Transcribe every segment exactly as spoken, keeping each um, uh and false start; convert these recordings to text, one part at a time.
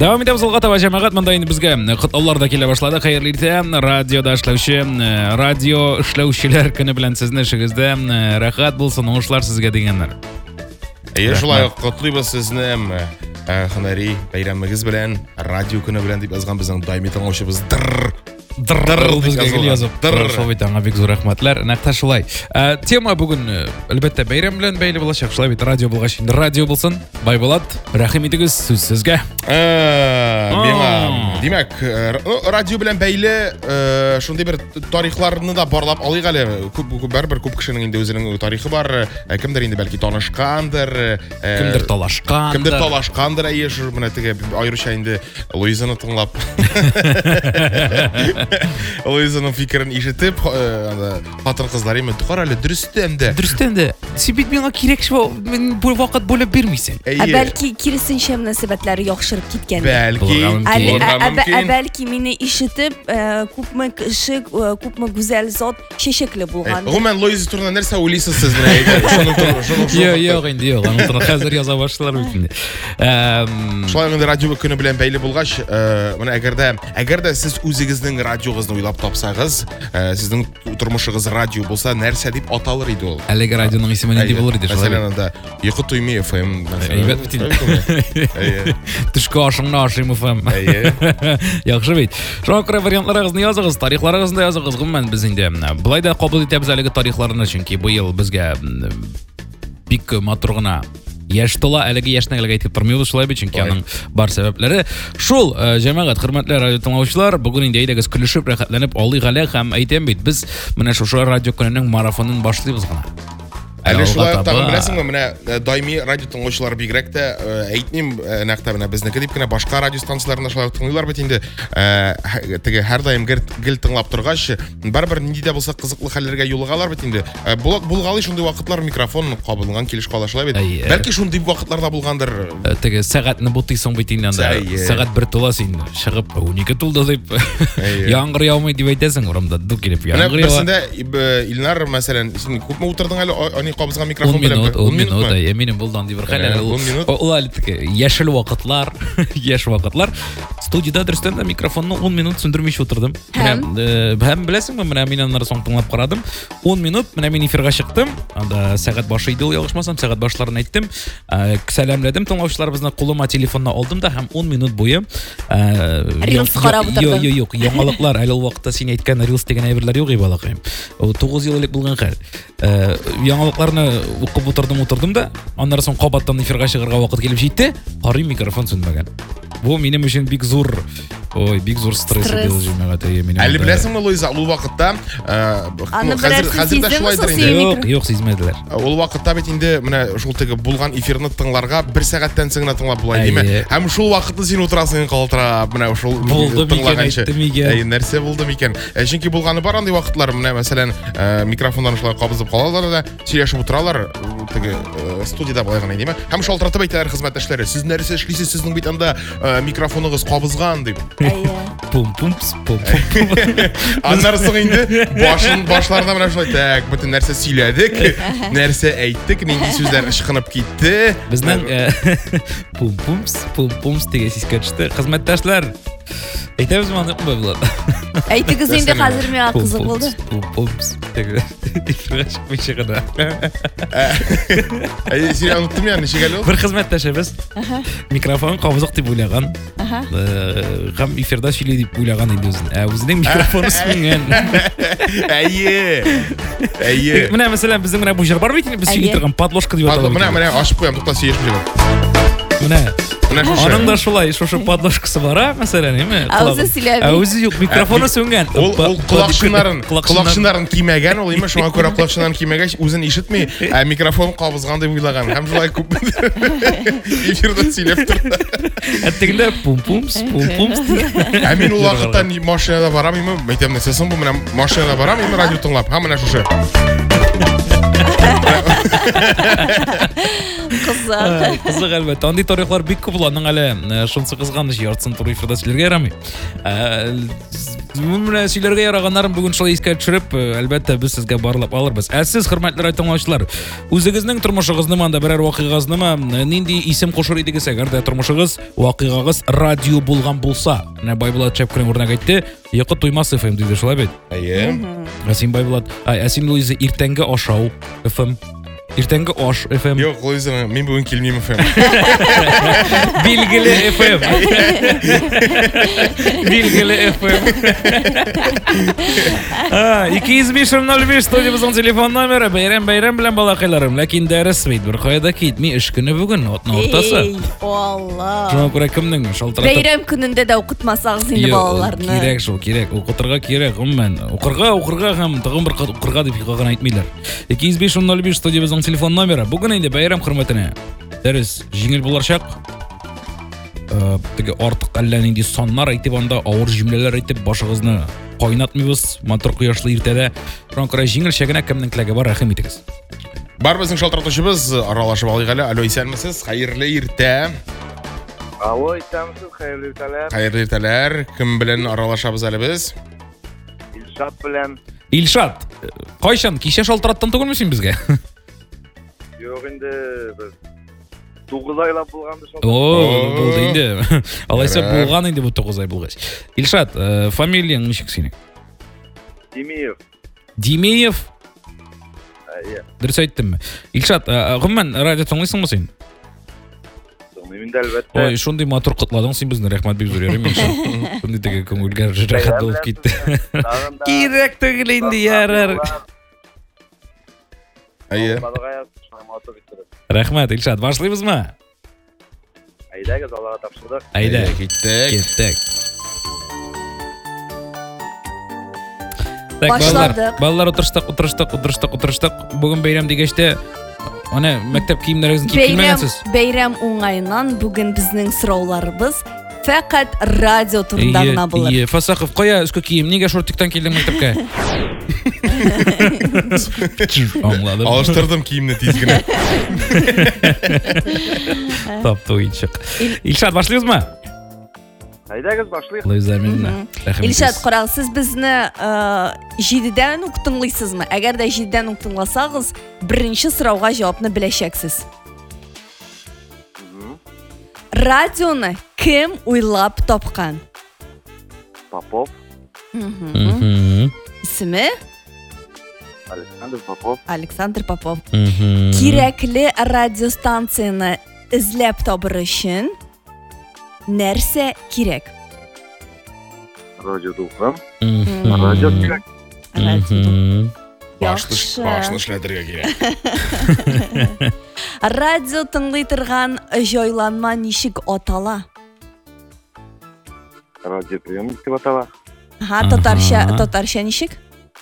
Давам етеміз ұлға таба жамағат, мұнда енді бізге құттаулар да келе башлады. Қайырлы ерте, радиода ішлеуші, радио ішлеушілер күні білән сіздің ішігізді рахат болсын, оңышылар сізге дегенлер. Е, жолай құттылайбыз сіздің Ханари байрамыңыз білән, радио күні білән деп yazған біздің даими тыңдаушыбыз дырр Дырр бізге кел yazып. Дырр шол бейтаңа бек зор рахматлар. Нақта шулай. Тема бүгін әлбәттә байрам белән бәйле булачак. Шулай бит радио булгач инде радио булсын. Бай булат. Рәхим итегез сүз сезгә. Миңа димәк, радио белән бәйле шундый бер тарихларны да барлап алыйк әле. Күп бер күп кешенең инде үзенең тарихы бар. Кемдер инде бәлки танышкандыр, кемдер талашкандыр. Кемдер талашкандыр, әйе, шу менә теге аеруча инде Луизаны тыңлап. Луизаның фикерен ишетеп, хатын кызлар име тукар әле дөрестән дә. Дөрестән дә. Син бит миңа кирәк шул, мин бу вакыт булып бирмисең. Ә бәлки киресенчә мөнәсәбәтләре яхшырып киткән. Бәлки. Бәлки мине ишетеп, күпме кеше, күпме гүзәл зат чәчәкле булган. Гомумән Луиза турында нәрсә уйлыйсыз сез менә? Шуны шуны. Юк, инде юк. Аны турында хәзер яза башлар бит инде. Эм, шулай инде радио көне белән бәйле булгач, менә әгәрдә, әгәрдә сез үзегезнең радиогызны уйлап тапсагыз, сезнең тормышыгыз радио булса, нәрсә дип аталыр иде ул? Әлеге радионың исеме нинди булыр иде? Мәсәлән, анда Йокы туймый эф эм. Әйбәт бит инде. Төшкә ашыңны ашыйм эф эм. Яхшы бит. Шуңа күрә вариантларыгызны языгыз, тарихларыгызны да языгыз. Гомумән без инде булай да кабул итәбез әлеге тарихларны, чөнки бу ел безгә бик матур гына яшь тола, әлеге яшьне әлегә әйтеп тормыйбыз, шулай бит, чөнки аның бар сәбәпләре. Шул, җәмәгать, хөрмәтле радио тыңлаучылар, бүгін инде әйдәгез көлешеп, рәхәтләнеп алыйк әле һәм әйтәм бит, без менә шушы радио көненең марафонын башлыйбыз гына. Әле шулай тагын беләсеңме, менә даими радио тыңлаучылар бигрәк тә әйтмим, нәкътә менә безнеке дип кенә башка радио станцияларында шулай тыңлыйлар бит инде. Теге һәр даим гел тыңлап торгач, барбер нинди дә булса кызыклы хәлләргә юлыгалар бит инде. Булгалый шундый вакытлар микрофон кабылган килеш кала шулай бит. Бәлки шундый вакытларда булгандыр. Теге сәгатьне бутыйсың бит инде анда. Сәгать бер тула син чыгып унике тулды дип. Яңгыр яумый дип әйтәсең урамда ду килеп яңгыр ява. Менә Илнар мәсәлән, син күпме утырдың әле кабызган микрофон белән? он минут, я минем булдан дип хәле. Ул әле яшел вакытлар, яшь вакытлар. Студияда дөрестән дә микрофонны он минут сөндермичә утырдым. Һәм беләсеңме, менә мин аннары соң тыңлап карадым. он минут менә мин эфирга чыктым. Анда сәгать башы иде ул, ялгышмасам, сәгать башларын әйттем. Сәламләдем тыңлаучыларыбызны, кулыма телефонны алдым да һәм он минут буе Рилс карап утырдым. Юк, юк, яңалыклар, әле ул вакытта син әйткән Рилс дигән әйберләр юк ибалакаем. Ул тугыз ел элек булган хәл. Яңалыкларны укып утырдым, утырдым да, аннары соң кабаттан эфирга чыгарга вакыт килеп җитте, карый микрофон сүнмәгән. Бу минем өчен бик зур, ой, бик зур стресс бил җимәгать минем. Әле беләсеңме, Луиза, ул вакытта хәзер хәзер дә шулайдыр инде. Юк, юк, сизмәделәр. Ул вакытта бит инде менә шул теге булган эфирны тыңларга бер сәгатьтән соң гына тыңлап була диме? Һәм шул вакытта син утырасың калтырап, менә шул тыңлаганчы. Әй, нәрсә булды микән? Чөнки булганы бар андый вакытлар, менә мәсәлән, микрофоннан шулай кабызып калалар да, сөйләшеп утыралар, теге студияда булай гына диме? Һәм шалтыратып әйтәләр хезмәттәшләре, сез нәрсә эшлисез, сезнең бит анда микрофоныгыз кабызган дип. Пум-пумс, пум-пум. Аннары соң инде башын башларына менә шулай так, бөтен нәрсә сөйләдек, нәрсә әйттек, нинди сүзләр ышкынып китте. Безнең пум-пумс, пум-пумс дигән сискә төште. Хезмәттәшләр, әйтәбез моны булды. Әйтегез инде хәзер миңа кызык булды. Пум-пумс. Теге ифраш мишегә. Әй, син оныттым яны, ничек әле ул? Бер хезмәттәшебез микрофон кабызык дип уйлаган. Һәм эфирда сөйли дип уйлаган инде үзен. Ә үзенең микрофоны сүнгән. Әйе. Әйе. Менә мәсәлән безнең менә бу җыр бар бит, без сөйли торган подложка дип аталар. Менә менә ашып куям, тукта сөйләшмәгән. Менә аның да шулай, шушы подложкасы бар, мәсәлән, име? Үзе юк, микрофоны сүнгән. Ул колакчыннарын, колакчынарын кимәгән, ул име шуңа күрә колакчынарын кимәгәч, үзен ишетми, ә микрофон кабызган дип уйлаган. Һәм шулай күп эфирда сөйләп торды. Әттегендә пум-пумс, пум-пумс. Ә мин ул вакытта машинада барам, име, әйтәм, нәрсәсен бу, менә машинада барам, име, радио тыңлап, һәм менә шушы. қызық. Қызық әлбәттә. Андый тарихлар бик күп булганның әле. Шунсы кызганыч яртысын туры эфирда сөйләргә ярамый. Менә сөйләргә яраганнарын бүген шулай искә төшереп, әлбәттә без сезгә барлап алырбыз. Ә сез, хөрмәтле тыңлаучылар, үзегезнең тормышыгызны монда берәр вакыйгазны нинди исем кушыр идегез әгәр дә тормышыгыз, вакыйгагыз радио булган булса? Менә Байбулат Чәпкәрен үрнәк әйтте. Йокы туймас эф эм диде шулай бит. Әйе. Әсин Байбулат, ай, Әсин Луиза иртәнге ашау эф эм. Иртәнге аш эф эм. Юк, Луиза, мин бүген килмим эф эм. Билгеле эф эм. Билгеле эф эм. ике йөз биш ноль биш студиябызның телефон номеры. Бәйрәм бәйрәм белән балакайларым, ләкин дәрес бит бер кайда китми, эш көне бүген атна ортасы. Ей, Алла. Шуңа күрә кемнең шалтыратып. Бәйрәм көнендә дә укытмасагыз инде балаларны. Кирәк шул, кирәк. Укытырга кирәк, гомумән. Укырга, укырга һәм тагын бер укырга дип гына әйтмиләр. ике йөз биш ноль биш студиябызның телефон номеры. Бүген инде бәйрәм хөрмәтенә дәрес җиңел булачак. Теге артык әллә нинди саннар әйтеп анда авыр җөмләләр әйтеп башыгызны кайнатмыйбыз. Матур кояшлы иртәдә. Шуңа күрә җиңелчә кемнең теләге бар, рәхим итегез. Бар безнең шалтыратучыбыз, аралашып алыйк әле. Алло, исәнмесез? Хәерле иртә. Алло, исәнмесез? Хәерле иртәләр. Хәерле иртәләр. Кем белән аралашабыз әле без? Илшат белән. Илшат, кайчан кичә шалтыраттан түгелме син безгә? Юк инде без тугыз айлап булганды шул. О, булды инде. Алайса булган инде бу тугыз ай булгач. Илшат, фамилияң ничек синең? Димиев. Димиев? Әйе. Дөрес әйттемме? Илшат, гомумән радио тыңлыйсыңмы син? Тыңлыйм да әлбәттә. Ой, шундый матур кытладың син безне, рәхмәт бик зур ярый мин. Шундый теге күңелгә рәхәт булып китте. Кирәк түгел инде ярар. Әйе. Рәхмәт, Илшат, башлыйбызмы? Әйдәгез, Аллага тапшырдык. Әйдә, киттек. Киттек. Башладык. Балалар утырыштык, утырыштык, утырыштык, утырыштык. Бүген бәйрәм дигәчтә, аны мәктәп киемнәрегезне киеп килмәгәнсез. Бәйрәм уңайыннан бүген безнең сорауларыбыз фәкать радио турында гына булыр. Ие, Фасахов, кая өскә кием? Нигә шортиктан килдең мәктәпкә? Аңладым. Алыштырдым киемне тиз генә. Тапты уенчык. Илшат, башлыйбызмы? Әйдәгез, башлыйк. Луиза мине. Илшат, карагыз, сез безне җидедән үк тыңлыйсызмы? Әгәр дә җидедән үк тыңласагыз, беренче сорауга җавапны беләчәксез. Радионы кем уйлап тапкан? Попов. Исеме? Александр Попов. Александр Попов. Кирәкле радиостанцияны эзләп табыр өчен нәрсә кирәк? Радио дулкын. Радио кирәк. Радио. Башлыш, башлыш эшләтергә кирәк. Радио тыңлый торган җайланма ничек атала? Радиоприемник дип атала. Ха, татарча, татарча ничек?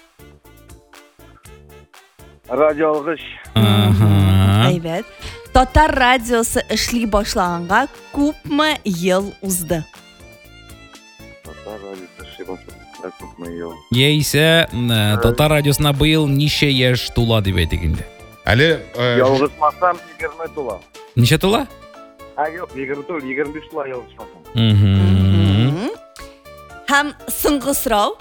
Радио алгыч. Әйбәт. Татар радиосы эшли башлаганга күпме ел узды? Татар радиосы эшли башлаганга күпме ел? Яисә, Татар радиосына быел ничә яшь тула дип әйтик инде. Әле ялгышмасам егерме тула. Ничә тула? А, юк, егерме тула, егерме биш тула ялгышмасам. Һәм соңгы сорау.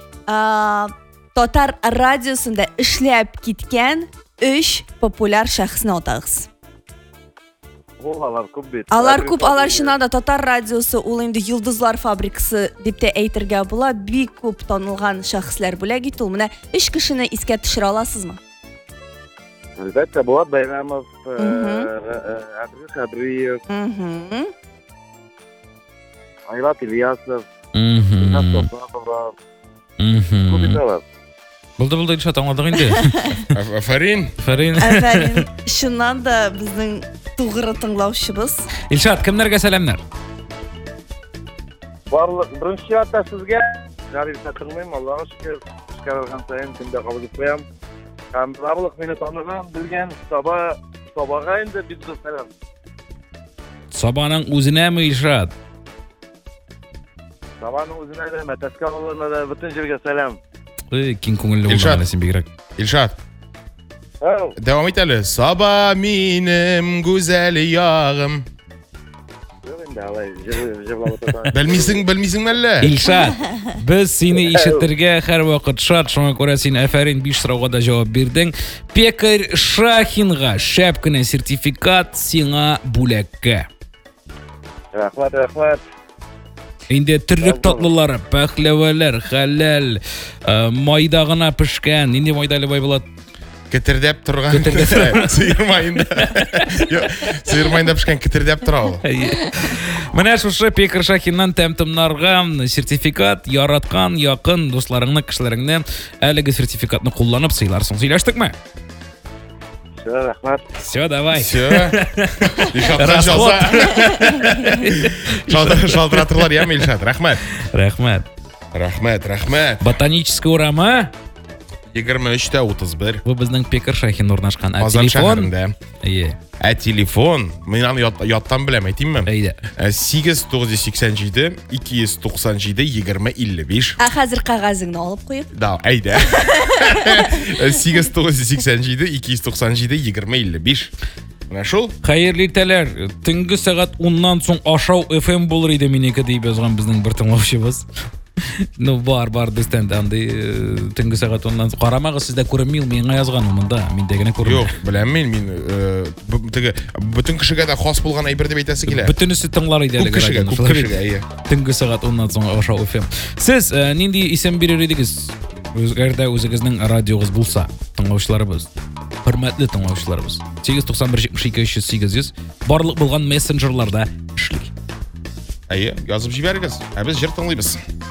Татар радиосында эшләп киткән өч популяр шәхесне атагыз. Алар күп бит. Алар күп, алар чыннан да Татар радиосы ул инде Йолдызлар фабрикасы дип тә әйтергә була. Бик күп танылган шәхесләр бүләк ит ул. Менә өч кешене искә төшерә аласызмы? Әлбәттә, Булат Байрамов, Әбдул Хабриев, Айрат Ильясов, Илшат Топалов. Булды, булды, Илшат, аңладык инде. Афарин. Афарин. Афарин. Шуннан да безнең тугры тыңлаучыбыз. Илшат, кемнәргә сәламнар? Барлык беренче чиратта сезгә, Гариф Сатырмыйм, Аллага шөкер, эшкәргән сайын көндә кабул итәм. Һәм барлык мине таныган, белгән Саба, Сабага инде бик зур сәлам. Сабаның үзенәме, Илшат? Сабаның үзенә дә, Мәтәскә авылына да, бөтен җиргә сәлам. Эй, киң күңелле булган син бигрәк. Илшат. Devam et әлі. Саба менім güzel яғым. Білмейсің, білмейсің мәлі? Илшат, біз сені ишеттерге һәр вакыт шат, шуңа күрә син афәрин биш сорауга да җавап бирдең. Пекарь Шахинга шәп кенә сертификат сиңа бүләккә. Рахмат, рахмат. Инде төрлек татлылар, пәхләвәләр, хәләл, майда гына пешкән, нинди майдалы бай була? Кетердәп тұрған. Сыйыр майында. Сыйыр майында пішкен кетердәп тұра ол. Менә шушы Пекарь Шахиннан тәм-томнарга сертификат яраткан якын дусларыңны, кешеләреңне әлеге сертификатны кулланып сыйларсың. Сөйләштекме? Все, рахмат. Все, давай. Все. Расход. Шалтыратырлар, яме, Илшат. Рахмат. Рахмат. Рахмат, рахмат. Ботанический урама. егерме өч тә утыз бер. Бу безнең Пекарь Шахин урнашкан. Казан шәһәрендә. Ие. Ә телефон, мен аны яттан беләм, әйтимме? Әйдә. сигез тугыз йөз сиксән җиде, ике йөз туксан җиде, егерме илле биш. Ә хәзер кагазыңны алып куеп. Да, әйдә. сигез тугыз йөз сиксән җиде, ике йөз туксан җиде, егерме илле биш. Менә шул. Хәерле иртәләр. Төнге сәгать уннан соң ашау эф эм булыр иде минеке дип язган безнең бер тыңлаучыбыз. Ну бар бар дистән андый төнге сәгать уннан карамагыз, сездә күренмим, миңа язган монда, миндә генә күренә. Юк, беләм мин, мин теге бөтен кешегә дә хас булган әйбер дип әйтәсе килә. Бөтенесе тыңлар иде әлеге кешегә, күп кешегә, ие. Төнге сәгать уннан соң ашау эф эм. Сез нинди исем бирер идегез? Үзгәрдә үзегезнең радиогыз булса, тыңлаучыларыбыз, хөрмәтле тыңлаучыларыбыз. сигез туксан бер җитмеш ике өч йөз сигез йөз барлык булган мессенджерларда эшли. Әйе, язып җибәрегез. Ә без җыр тыңлыйбыз.